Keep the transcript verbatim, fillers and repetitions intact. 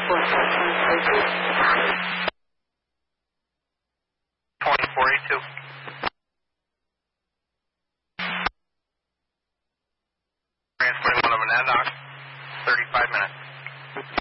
twenty-four eighty-two. Transporting one of an ad hoc, thirty-five minutes.